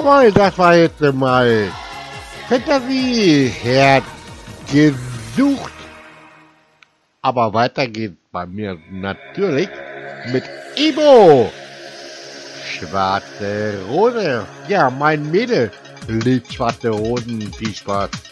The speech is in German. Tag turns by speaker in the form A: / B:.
A: Jawohl, das war jetzt mal Fantasie-Herd gesucht. Aber weiter geht's bei mir natürlich mit Ibo. Schwarze Rose. Ja, mein Mädel liebt schwarze Rosen. Viel Spaß.